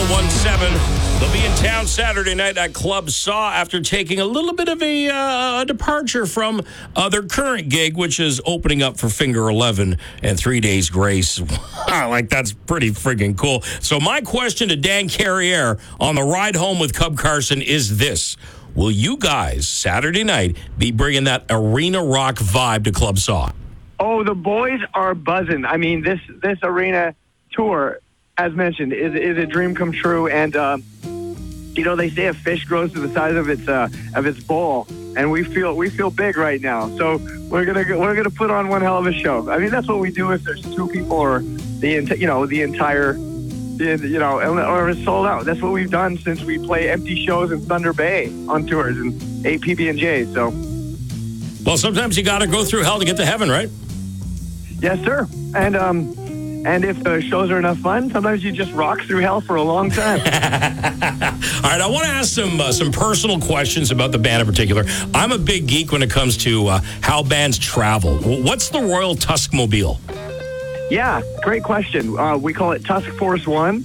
1017. They'll be in town Saturday night at Club Saw after taking a little bit of a departure from their current gig, which is opening up for Finger 11 and 3 Days Grace. Like, that's pretty friggin' cool. So my question to Dan Carriere on the ride home with Cub Carson is this. Will you guys, Saturday night, be bringing that arena rock vibe to Club Saw? Oh, the boys are buzzing. I mean, this arena tour, as mentioned, is a dream come true. And, they say a fish grows to the size of its bowl, and we feel big right now. So we're gonna put on one hell of a show. I mean, that's what we do if there's two people or the entire, or it's sold out. That's what we've done since we play empty shows in Thunder Bay on tours and APB&J. So, well, sometimes you got to go through hell to get to heaven, right? Yes, sir. And if the shows are enough fun, sometimes you just rock through hell for a long time. All right, I want to ask some personal questions about the band in particular. I'm a big geek when it comes to how bands travel. What's the Royal Tusk Mobile? Yeah, great question. We call it Tusk Force One.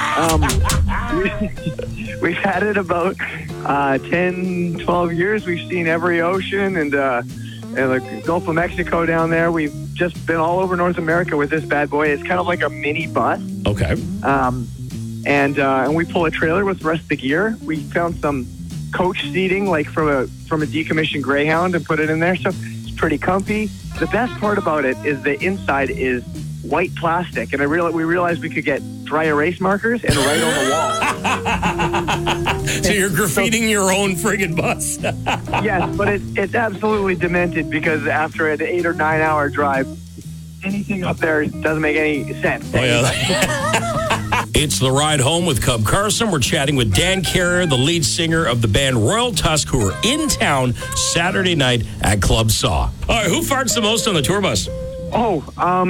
We've had it about 10, 12 years. We've seen every ocean and the Gulf of Mexico down there. We've just been all over North America with this bad boy. It's kind of like a mini bus. Okay. And we pull a trailer with the rest of the gear. We found some coach seating, like from a decommissioned Greyhound, and put it in there. So it's pretty comfy. The best part about it is the inside is white plastic, and we realized we could get dry erase markers and write on the wall. So you're graffitiing your own friggin' bus. Yes, but it's absolutely demented because after an 8 or 9 hour drive, anything up there doesn't make any sense. Oh, yeah. It's the ride home with Cub Carson. We're chatting with Dan Carriere, the lead singer of the band Royal Tusk, who are in town Saturday night at Club Saw. All right, who farts the most on the tour bus? Oh,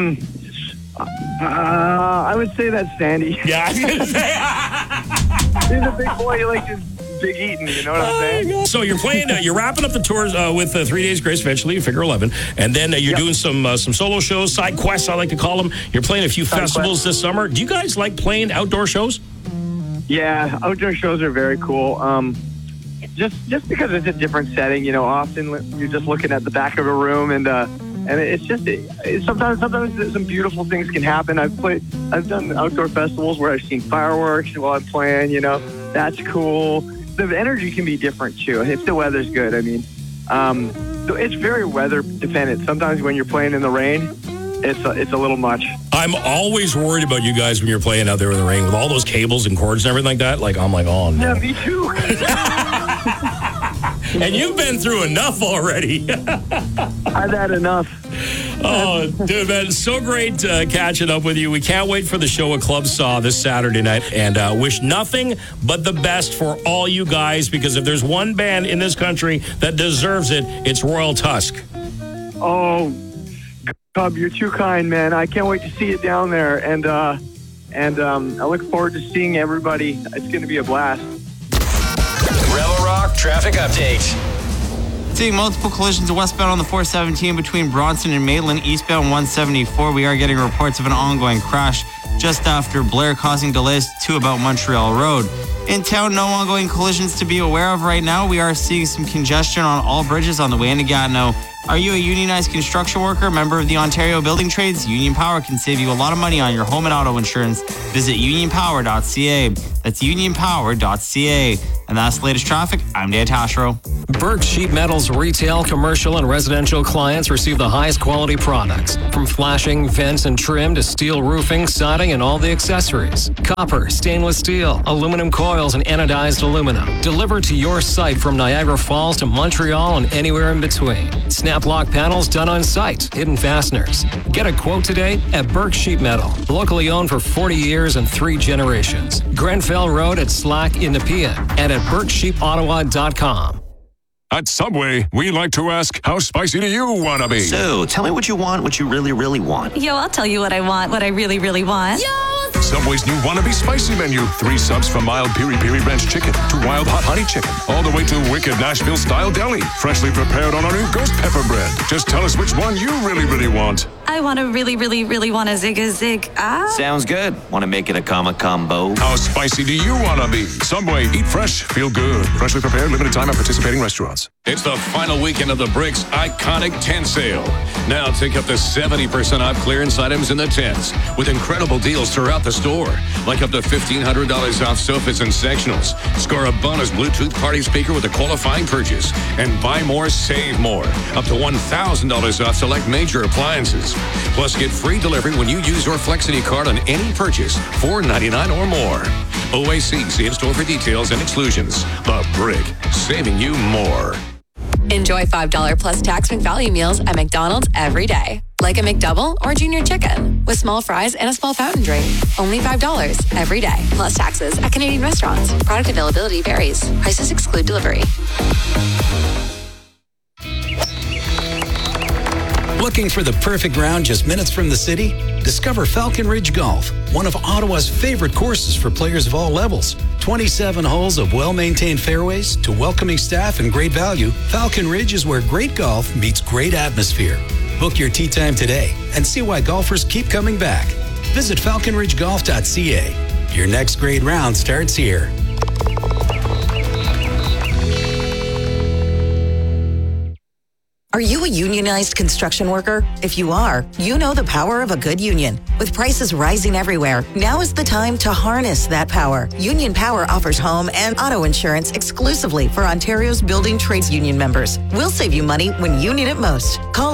I would say that's Sandy. Yeah, I was going to say. He's a big boy. He likes his big eating. You know what I'm saying? So you're playing. You're wrapping up the tours with 3 Days Grace eventually, Figure 11, and then you're doing some solo shows, side quests, I like to call them. You're playing a few festivals this summer. Do you guys like playing outdoor shows? Yeah, outdoor shows are very cool. Just because it's a different setting. Often you're just looking at the back of a room and it's just sometimes some beautiful things can happen. I've done outdoor festivals where I've seen fireworks while I'm playing. That's cool. The energy can be different too if the weather's good. I mean, so it's very weather dependent. Sometimes when you're playing in the rain, it's a little much. I'm always worried about you guys when you're playing out there in the rain with all those cables and cords and everything like that. Like, I'm like, oh no. Yeah, me too. And you've been through enough already. I've had enough. Oh, dude, man, it's so great catching up with you. We can't wait for the show at Club Saw this Saturday night, and wish nothing but the best for all you guys, because if there's one band in this country that deserves it, it's Royal Tusk. Oh, Cub, you're too kind, man. I can't wait to see you down there, and I look forward to seeing everybody. It's going to be a blast. Rebel Rock traffic update. Seeing multiple collisions westbound on the 417 between Bronson and Maitland, eastbound 174. We are getting reports of an ongoing crash just after Blair, causing delays to about Montreal Road. In town, no ongoing collisions to be aware of right now. We are seeing some congestion on all bridges on the way into Gatineau. Are you a unionized construction worker, member of the Ontario Building Trades? Union Power can save you a lot of money on your home and auto insurance. Visit unionpower.ca. That's unionpower.ca. And that's the latest traffic. I'm Dan Tashro. Burke Sheet Metal's retail, commercial, and residential clients receive the highest quality products. From flashing, vents, and trim to steel roofing, siding, and all the accessories. Copper, stainless steel, aluminum coils, and anodized aluminum. Delivered to your site from Niagara Falls to Montreal and anywhere in between. Snap lock panels done on site. Hidden fasteners. Get a quote today at Burke Sheet Metal. Locally owned for 40 years and 3 generations. Grenfell Road at Slack in Nepean and at BurkeSheepOttawa.com. At Subway, we like to ask, how spicy do you want to be? So, tell me what you want, what you really, really want. Yo, I'll tell you what I want, what I really, really want. Yo! Subway's new Wannabe Spicy menu. 3 subs from mild piri-piri ranch chicken to wild hot honey chicken. All the way to wicked Nashville-style deli. Freshly prepared on our new ghost pepper bread. Just tell us which one you really, really want. I I want to really want to zig a zig. Sounds good. Want to make it a combo? How spicy do you want to be? Subway, eat fresh, feel good. Freshly prepared, limited time at participating restaurants. It's the final weekend of the Bricks iconic tent sale. Now take up to 70% off clearance items in the tents with incredible deals throughout the store, like up to $1,500 off sofas and sectionals. Score a bonus Bluetooth party speaker with a qualifying purchase, and buy more, save more. Up to $1,000 off select major appliances. Plus, get free delivery when you use your Flexity card on any purchase, $4.99 or more. OAC, see in-store for details and exclusions. The Brick, saving you more. Enjoy $5 plus tax McValue meals at McDonald's every day. Like a McDouble or Junior Chicken with small fries and a small fountain drink. Only $5 every day, plus taxes at Canadian restaurants. Product availability varies. Prices exclude delivery. Looking for the perfect round just minutes from the city? Discover Falcon Ridge Golf, one of Ottawa's favorite courses for players of all levels. 27 holes of well-maintained fairways to welcoming staff and great value. Falcon Ridge is where great golf meets great atmosphere. Book your tee time today and see why golfers keep coming back. Visit falconridgegolf.ca. Your next great round starts here. Are you a unionized construction worker? If you are, you know the power of a good union. With prices rising everywhere, now is the time to harness that power. Union Power offers home and auto insurance exclusively for Ontario's building trades union members. We'll save you money when you need it most. Call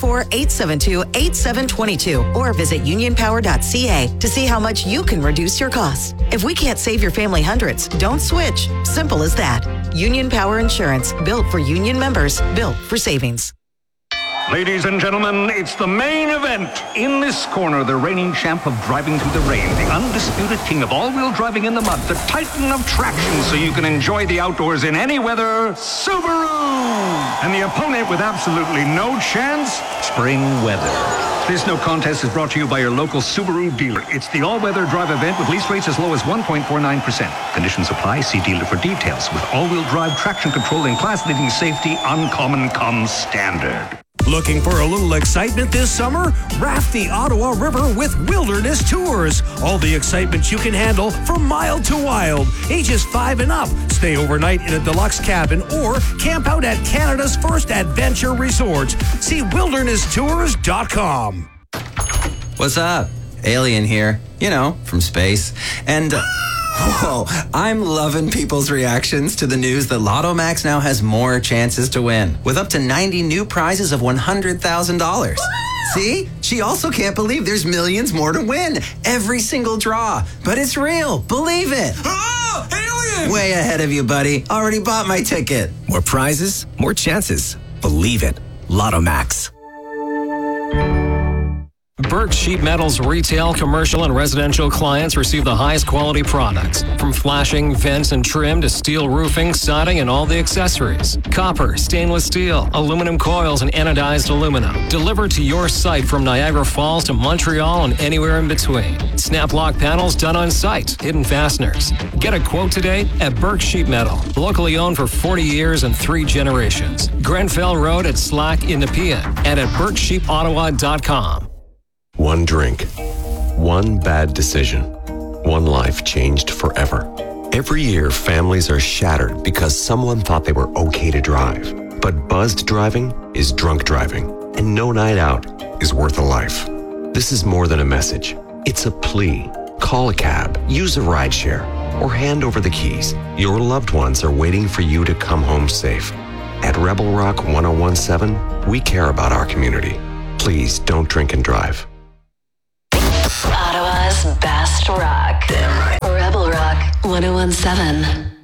844-872-8722 or visit unionpower.ca to see how much you can reduce your costs. If we can't save your family hundreds, don't switch. Simple as that. Union Power Insurance, built for union members, built for savings. Ladies and gentlemen, it's the main event. In this corner, the reigning champ of driving through the rain, the undisputed king of all-wheel driving in the mud, the titan of traction so you can enjoy the outdoors in any weather, Subaru! And the opponent with absolutely no chance, spring weather. This no contest is brought to you by your local Subaru dealer. It's the all-weather drive event with lease rates as low as 1.49%. Conditions apply. See dealer for details. With all-wheel drive, traction control, and class-leading safety, uncommon comes standard. Looking for a little excitement this summer? Raft the Ottawa River with Wilderness Tours. All the excitement you can handle from mild to wild. Ages 5 and up. Stay overnight in a deluxe cabin or camp out at Canada's first adventure resort. See wildernesstours.com. What's up? Alien here. You know, from space. And... whoa, I'm loving people's reactions to the news that Lotto Max now has more chances to win, with up to 90 new prizes of $100,000. See? She also can't believe there's millions more to win. Every single draw. But it's real. Believe it. Oh, alien! Way ahead of you, buddy. Already bought my ticket. More prizes, more chances. Believe it. Lotto Max. Burke Sheet Metal's retail, commercial, and residential clients receive the highest quality products. From flashing, vents, and trim to steel roofing, siding, and all the accessories. Copper, stainless steel, aluminum coils, and anodized aluminum. Delivered to your site from Niagara Falls to Montreal and anywhere in between. Snap lock panels done on site. Hidden fasteners. Get a quote today at Burke Sheet Metal. Locally owned for 40 years and 3 generations. Grenfell Road at Slack in Nepean and at BurkeSheepOttawa.com. One drink, one bad decision, one life changed forever. Every year, families are shattered because someone thought they were okay to drive. But buzzed driving is drunk driving, and no night out is worth a life. This is more than a message. It's a plea. Call a cab, use a rideshare, or hand over the keys. Your loved ones are waiting for you to come home safe. At Rebel Rock 1017, we care about our community. Please don't drink and drive. Ottawa's best rock. Damn right. Rebel Rock 1017.